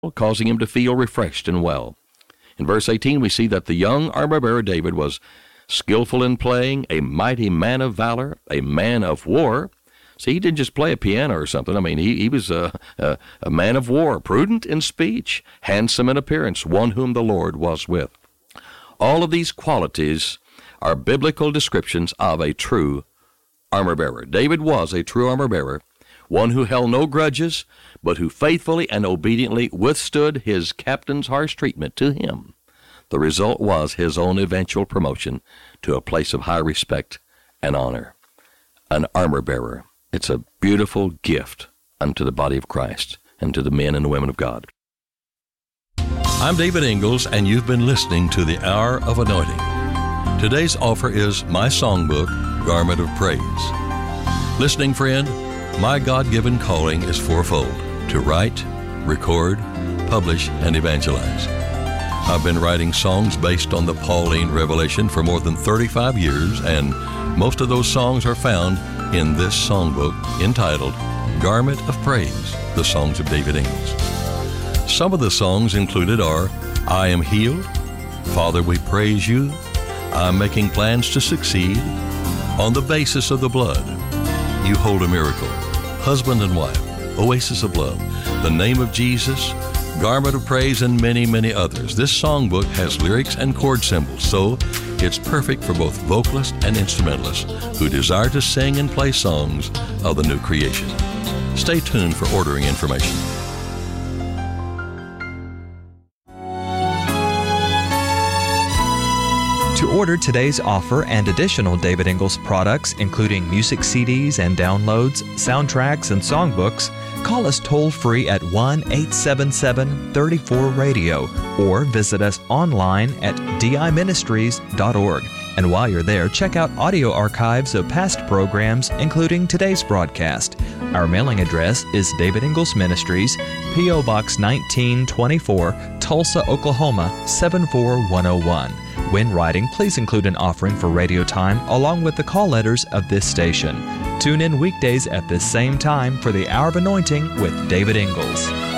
causing him to feel refreshed and well. In verse 18, we see that the young armor-bearer David was skillful in playing, a mighty man of valor, a man of war. See, he didn't just play a piano or something. I mean, he was a man of war, prudent in speech, handsome in appearance, one whom the Lord was with. All of these qualities are biblical descriptions of a true armor-bearer. David was a true armor-bearer, one who held no grudges, but who faithfully and obediently withstood his captain's harsh treatment to him. The result was his own eventual promotion to a place of high respect and honor. An armor-bearer. It's a beautiful gift unto the body of Christ and to the men and the women of God. I'm David Ingalls, and you've been listening to the Hour of Anointing. Today's offer is my songbook, Garment of Praise. Listening friend, my God-given calling is fourfold: to write, record, publish, and evangelize. I've been writing songs based on the Pauline revelation for more than 35 years, and most of those songs are found in this songbook entitled Garment of Praise, the Songs of David Ingalls. Some of the songs included are I Am Healed, Father We Praise You, I'm Making Plans to Succeed, On the Basis of the Blood, You Hold a Miracle, Husband and Wife, Oasis of Love, The Name of Jesus, Garment of Praise, and many, many others. This songbook has lyrics and chord symbols, so it's perfect for both vocalists and instrumentalists who desire to sing and play songs of the new creation. Stay tuned for ordering information. To order today's offer and additional David Ingalls products, including music CDs and downloads, soundtracks, and songbooks, call us toll-free at 1-877-34-RADIO or visit us online at diministries.org. And while you're there, check out audio archives of past programs, including today's broadcast. Our mailing address is David Ingalls Ministries, P.O. Box 1924, Tulsa, Oklahoma 74101. When writing, please include an offering for radio time along with the call letters of this station. Tune in weekdays at this same time for the Hour of Anointing with David Ingalls.